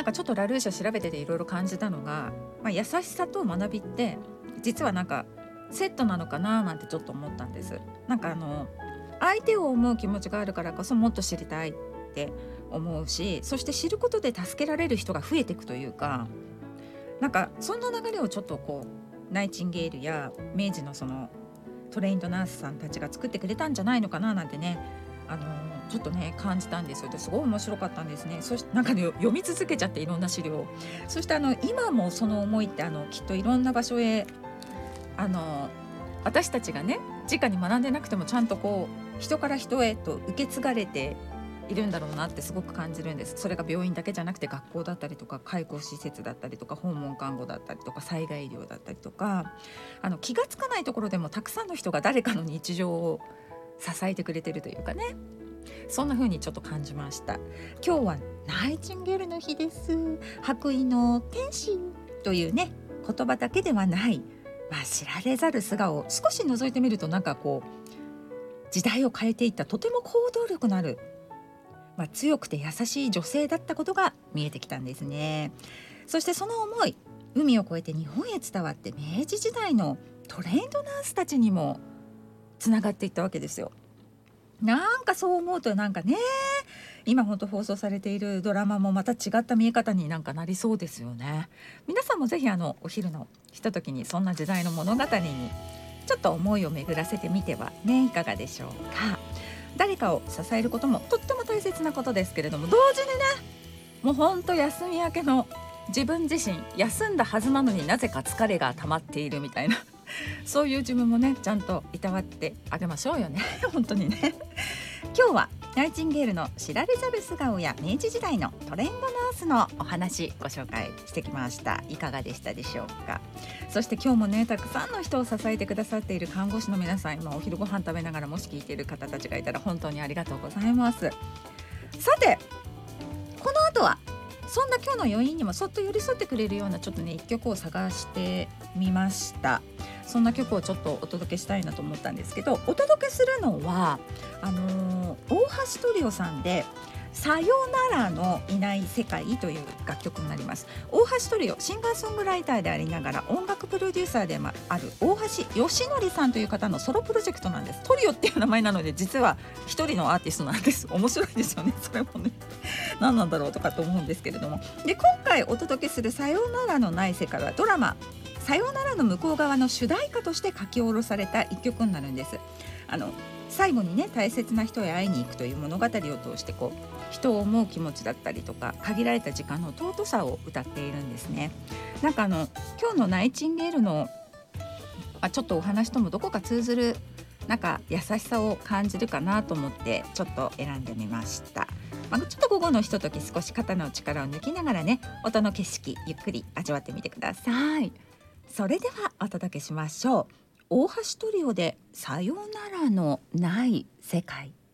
かちょっとラルーシャ調べてていろいろ感じたのが、優しさと学びって実はなんかセットなのかななんてちょっと思ったんです。なんか相手を思う気持ちがあるからこそもっと知りたいって思うし、そして知ることで助けられる人が増えていくというか、なんかそんな流れをちょっとナイチンゲールや明治のそのトレインドナースさんたちが作ってくれたんじゃないのかななんてね、ちょっとね感じたんですよ。ですごい面白かったんですね。そしてなんかね読み続けちゃって、いろんな資料を。そして今もその思いってきっといろんな場所へ私たちがね直に学んでなくてもちゃんと人から人へと受け継がれているんだろうなってすごく感じるんです。それが病院だけじゃなくて学校だったりとか介護施設だったりとか訪問看護だったりとか災害医療だったりとか、気がつかないところでもたくさんの人が誰かの日常を支えてくれてるというかね、そんな風にちょっと感じました。今日はナイチンゲールの日です。白衣の天使というね言葉だけではない、知られざる素顔を少し覗いてみると、なんか時代を変えていったとても行動力のある、強くて優しい女性だったことが見えてきたんですね。そしてその思い、海を越えて日本へ伝わって明治時代のトレインドナースたちにもつながっていったわけですよ。なんかそう思うとなんかね、今本当放送されているドラマもまた違った見え方になんかなりそうですよね。皆さんもぜひお昼のひとときにそんな時代の物語にちょっと思いを巡らせてみてはねいかがでしょうか。誰かを支えることもとっても大切なことですけれども、同時にねもう本当休み明けの自分自身、休んだはずなのになぜか疲れが溜まっているみたいなそういう自分もねちゃんといたわってあげましょうよね本当にね。今日はナイチンゲールの知られざる素顔や明治時代のトレンドナースのお話ご紹介してきました。いかがでしたでしょうか。そして今日もねたくさんの人を支えてくださっている看護師の皆さん、今お昼ご飯食べながらもし聞いている方たちがいたら本当にありがとうございます。さてこの後はそんな今日の余韻にもそっと寄り添ってくれるようなちょっとね一曲を探してみました。そんな曲をちょっとお届けしたいなと思ったんですけど、お届けするのは大橋トリオさんでさよならのいない世界という楽曲になります。大橋トリオ、シンガーソングライターでありながら音楽プロデューサーでもある大橋義則さんという方のソロプロジェクトなんです。トリオっていう名前なので実は一人のアーティストなんです。面白いですよね。それもね何なんだろうとかと思うんですけれども、で今回お届けするさよならのない世界はドラマさよならの向こう側の主題歌として書き下ろされた一曲になるんです。最後にね大切な人へ会いに行くという物語を通して人を思う気持ちだったりとか限られた時間の尊さを歌っているんですね。なんか今日のナイチンゲールのちょっとお話ともどこか通ずるなんか優しさを感じるかなと思ってちょっと選んでみました。ちょっと午後のひととき少し肩の力を抜きながらね音の景色ゆっくり味わってみてください。それではお届けしましょう。大橋トリオでさよならのない世界。